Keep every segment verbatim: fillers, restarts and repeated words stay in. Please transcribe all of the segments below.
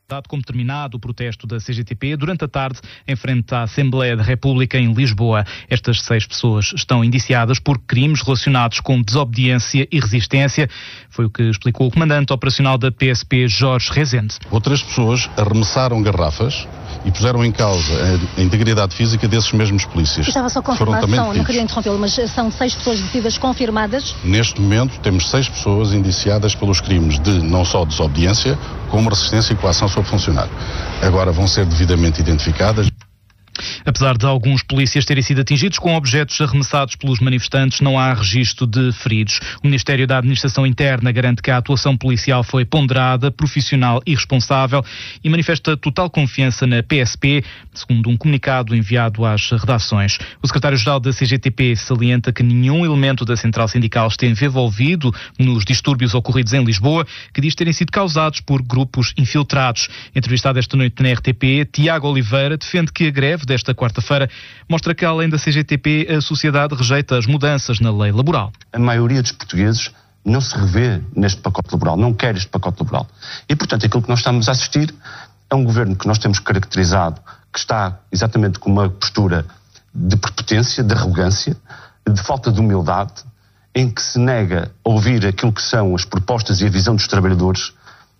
Dado como terminado o protesto da C G T P durante a tarde em frente à Assembleia da República em Lisboa. Estas seis pessoas estão indiciadas por crimes relacionados com desobediência e resistência. Foi o que explicou o comandante operacional da P S P, Jorge Rezende. Outras pessoas arremessaram garrafas e puseram em causa a integridade física desses mesmos polícias. Estava só confirmação, não queria interrompê-lo, mas são seis pessoas detidas confirmadas? Neste momento temos seis pessoas indiciadas pelos crimes de não só desobediência, como resistência e coação sobre funcionário. Agora vão ser devidamente identificadas. Apesar de alguns polícias terem sido atingidos com objetos arremessados pelos manifestantes, não há registro de feridos. O Ministério da Administração Interna garante que a atuação policial foi ponderada, profissional e responsável e manifesta total confiança na P S P, segundo um comunicado enviado às redações. O secretário-geral da C G T P salienta que nenhum elemento da central sindical esteve envolvido nos distúrbios ocorridos em Lisboa, que diz terem sido causados por grupos infiltrados. Entrevistado esta noite na R T P, Tiago Oliveira defende que a greve desta quarta-feira mostra que, além da C G T P, a sociedade rejeita as mudanças na lei laboral. A maioria dos portugueses não se revê neste pacote laboral, não quer este pacote laboral. E, portanto, aquilo que nós estamos a assistir é um governo que nós temos caracterizado, que está exatamente com uma postura de prepotência, de arrogância, de falta de humildade, em que se nega a ouvir aquilo que são as propostas e a visão dos trabalhadores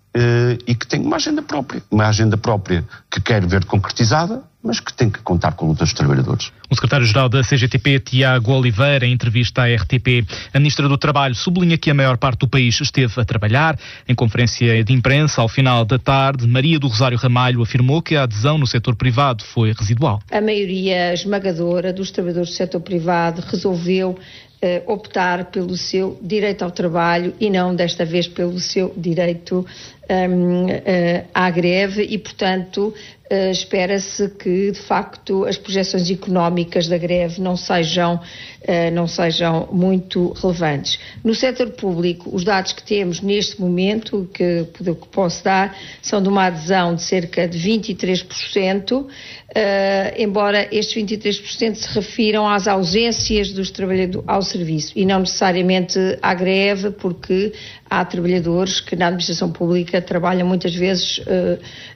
e que tem uma agenda própria, uma agenda própria que quer ver concretizada, mas que tem que contar com a luta dos trabalhadores. O secretário-geral da C G T P, Tiago Oliveira, em entrevista à R T P. A Ministra do Trabalho sublinha que a maior parte do país esteve a trabalhar. Em conferência de imprensa, ao final da tarde, Maria do Rosário Ramalho afirmou que a adesão no setor privado foi residual. A maioria esmagadora dos trabalhadores do setor privado resolveu Uh, optar pelo seu direito ao trabalho e não, desta vez, pelo seu direito um, uh, à greve e, portanto, uh, espera-se que, de facto, as projeções económicas da greve não sejam, uh, não sejam muito relevantes. No setor público, os dados que temos neste momento, que, que posso dar, são de uma adesão de cerca de vinte e três por cento, Uh, embora estes vinte e três por cento se refiram às ausências dos trabalhadores ao serviço e não necessariamente à greve, porque há trabalhadores que na administração pública trabalham muitas vezes uh, uh, uh,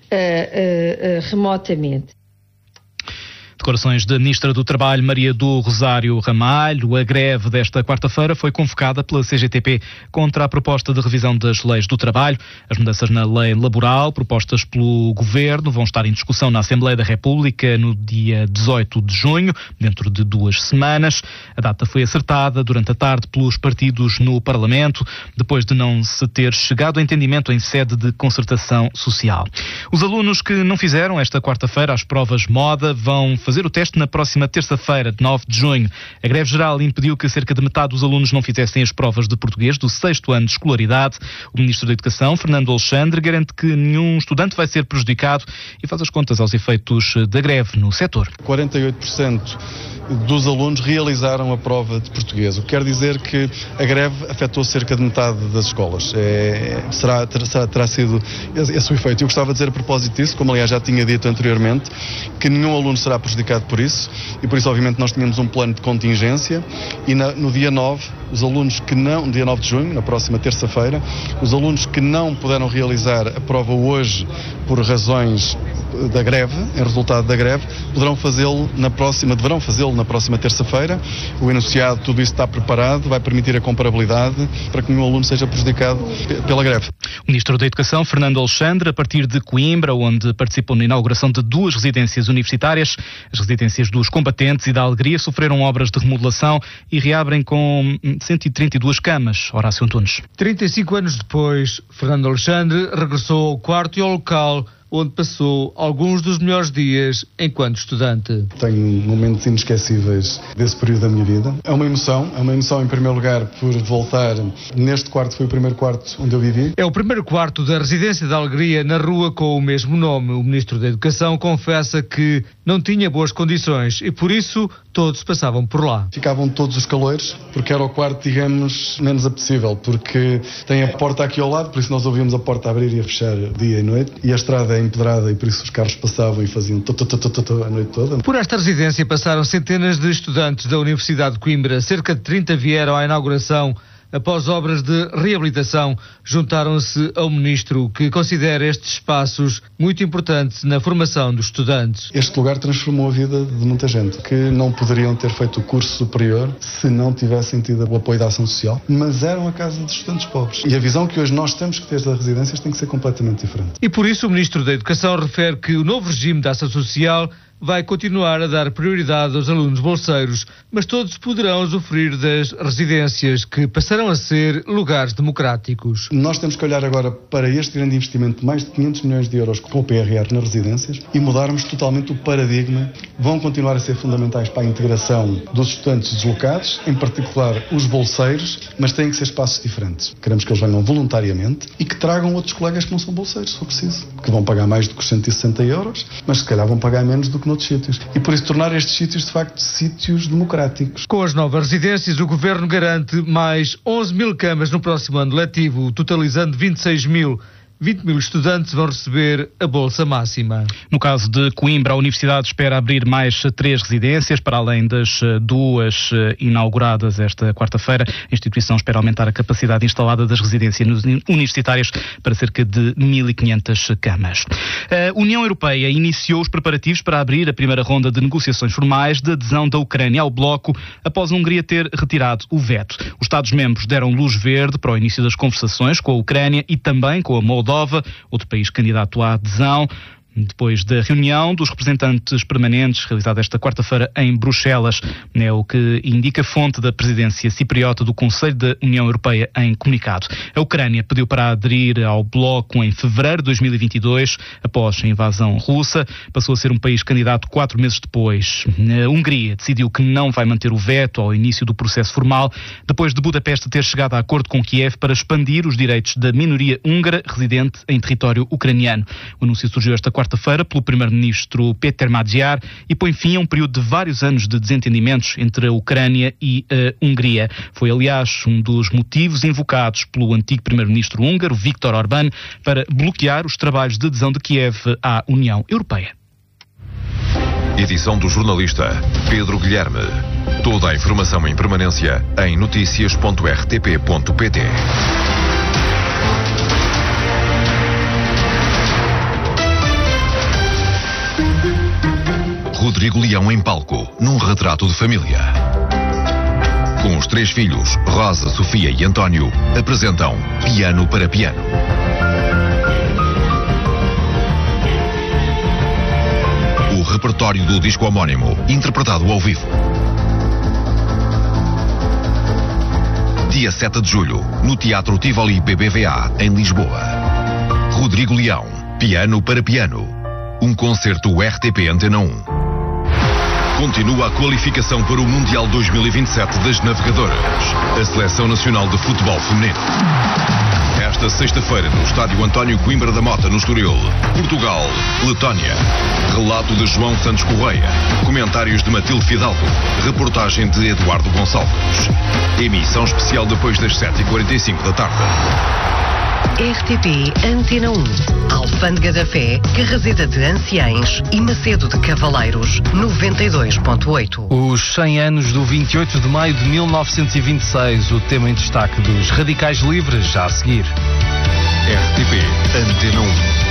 uh, remotamente. Declarações da Ministra do Trabalho, Maria do Rosário Ramalho. A greve desta quarta-feira foi convocada pela C G T P contra a proposta de revisão das leis do trabalho. As mudanças na lei laboral, propostas pelo Governo, vão estar em discussão na Assembleia da República no dia dezoito de junho, dentro de duas semanas. A data foi acertada durante a tarde pelos partidos no Parlamento, depois de não se ter chegado a entendimento em sede de concertação social. Os alunos que não fizeram esta quarta-feira as provas moda vão fazer o teste na próxima terça-feira, de nove de junho. A greve geral impediu que cerca de metade dos alunos não fizessem as provas de português do sexto ano de escolaridade. O Ministro da Educação, Fernando Alexandre, garante que nenhum estudante vai ser prejudicado e faz as contas aos efeitos da greve no setor. quarenta e oito por cento dos alunos realizaram a prova de português, o que quer dizer que a greve afetou cerca de metade das escolas. É, será, terá, terá sido esse o efeito. Eu gostava de dizer a propósito disso, como aliás já tinha dito anteriormente, que nenhum aluno será prejudicado por isso e por isso obviamente nós tínhamos um plano de contingência e na, no dia nove, os alunos que não, no dia nove de junho, na próxima terça-feira, os alunos que não puderam realizar a prova hoje por razões da greve, em resultado da greve, poderão fazê-lo na próxima, deverão fazê-lo na próxima terça-feira. O enunciado, tudo isso está preparado, vai permitir a comparabilidade para que nenhum aluno seja prejudicado pela greve. O Ministro da Educação, Fernando Alexandre, a partir de Coimbra, onde participou na inauguração de duas residências universitárias, as residências dos combatentes e da Alegria, sofreram obras de remodelação e reabrem com cento e trinta e duas camas. Horácio Antunes. trinta e cinco anos depois, Fernando Alexandre regressou ao quarto e ao local onde passou alguns dos melhores dias enquanto estudante. Tenho momentos inesquecíveis desse período da minha vida. É uma emoção, é uma emoção em primeiro lugar por voltar. Neste quarto foi o primeiro quarto onde eu vivi. É o primeiro quarto da Residência da Alegria na rua com o mesmo nome. O Ministro da Educação confessa que não tinha boas condições e por isso todos passavam por lá. Ficavam todos os calores, porque era o quarto, digamos, menos apetecível, porque tem a porta aqui ao lado, por isso nós ouvíamos a porta abrir e a fechar dia e noite, e a estrada é empedrada e por isso os carros passavam e faziam a noite toda. Por esta residência passaram centenas de estudantes da Universidade de Coimbra, cerca de trinta vieram à inauguração após obras de reabilitação, juntaram-se ao ministro, que considera estes espaços muito importantes na formação dos estudantes. Este lugar transformou a vida de muita gente, que não poderiam ter feito o curso superior se não tivessem tido o apoio da ação social, mas eram a casa dos estudantes pobres. E a visão que hoje nós temos que ter das residências tem que ser completamente diferente. E por isso o ministro da Educação refere que o novo regime da ação social vai continuar a dar prioridade aos alunos bolseiros, mas todos poderão usufruir das residências, que passarão a ser lugares democráticos. Nós temos que olhar agora para este grande investimento de mais de quinhentos milhões de euros com o P R R nas residências e mudarmos totalmente o paradigma. Vão continuar a ser fundamentais para a integração dos estudantes deslocados, em particular os bolseiros, mas têm que ser espaços diferentes. Queremos que eles venham voluntariamente e que tragam outros colegas que não são bolseiros, se for preciso, que vão pagar mais do que os cento e sessenta euros, mas se calhar vão pagar menos do que noutros sítios. E por isso tornar estes sítios, de facto, sítios democráticos. Com as novas residências, o Governo garante mais onze mil camas no próximo ano letivo, totalizando vinte e seis mil. vinte mil estudantes vão receber a bolsa máxima. No caso de Coimbra, a Universidade espera abrir mais três residências, para além das duas inauguradas esta quarta-feira. A instituição espera aumentar a capacidade instalada das residências universitárias para cerca de mil e quinhentas camas. A União Europeia iniciou os preparativos para abrir a primeira ronda de negociações formais de adesão da Ucrânia ao bloco, após a Hungria ter retirado o veto. Os Estados-membros deram luz verde para o início das conversações com a Ucrânia e também com a Moldova, outro país candidato à adesão. Depois da reunião dos representantes permanentes realizada esta quarta-feira em Bruxelas, é o que indica a fonte da presidência cipriota do Conselho da União Europeia em comunicado. A Ucrânia pediu para aderir ao bloco em fevereiro de dois mil e vinte e dois, após a invasão russa. Passou a ser um país candidato quatro meses depois. A Hungria decidiu que não vai manter o veto ao início do processo formal, depois de Budapeste ter chegado a acordo com Kiev para expandir os direitos da minoria húngara residente em território ucraniano. O anúncio surgiu esta quarta quarta-feira pelo primeiro-ministro Péter Magyar e põe fim a um período de vários anos de desentendimentos entre a Ucrânia e a Hungria. Foi, aliás, um dos motivos invocados pelo antigo primeiro-ministro húngaro, Viktor Orbán, para bloquear os trabalhos de adesão de Kiev à União Europeia. Edição do jornalista Pedro Guilherme. Toda a informação em permanência em notícias ponto r t p ponto p t. Rodrigo Leão em palco, num retrato de família. Com os três filhos, Rosa, Sofia e António, apresentam Piano para Piano. O repertório do disco homónimo, interpretado ao vivo. Dia sete de julho, no Teatro Tivoli B B V A, em Lisboa. Rodrigo Leão, Piano para Piano. Um concerto R T P Antena um. Continua a qualificação para o Mundial dois mil e vinte e sete das navegadoras. A Seleção Nacional de Futebol Feminino. Esta sexta-feira, no Estádio António Coimbra da Mota, no Estoril. Portugal, Letónia. Relato de João Santos Correia. Comentários de Matilde Fidalgo. Reportagem de Eduardo Gonçalves. Emissão especial depois das sete e quarenta e cinco da tarde. R T P Antena um, Alfândega da Fé, Carraseda de Anciães e Macedo de Cavaleiros, noventa e dois ponto oito. Os cem anos do vinte e oito de maio de mil novecentos e vinte e seis, o tema em destaque dos Radicais Livres, já a seguir. R T P Antena um.